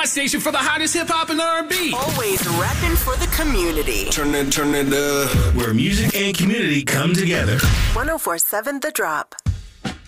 My station for the hottest hip hop and R&B. Always repping for the community. Turn it up. Where music and community come together. 104.7 The Drop.